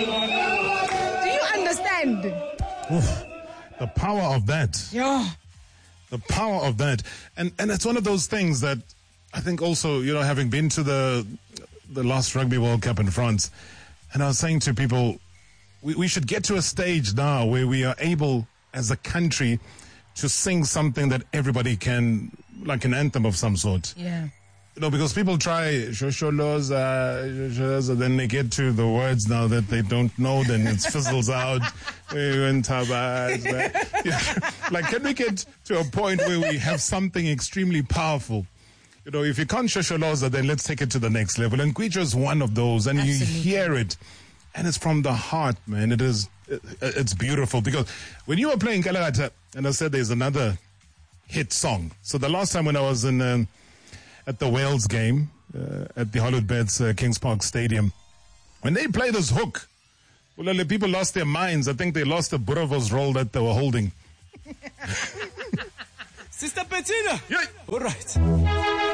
Do you understand? Oof, the power of that. Yeah. The power of that. And it's one of those things that I think also, having been to the last Rugby World Cup in France, and I was saying to people, we should get to a stage now where we are able, as a country, to sing something that everybody can, like an anthem of some sort. Yeah. Because people try Shosholoza, then they get to the words now that they don't know, then it fizzles out. Like, can we get to a point where we have something extremely powerful? If you can't Shosholoza, then let's take it to the next level. And Kwijo is one of those, and Absolutely. You hear it, and it's from the heart, man. It's beautiful, because when you were playing Kalagata, and I said there's another hit song. So the last time when I was at the Wales game, at the Hollywoodbets Kings Park Stadium, when they play this hook, well, the people lost their minds. I think they lost the Boerewors roll that they were holding. Sister Bettina. Yeah. All right.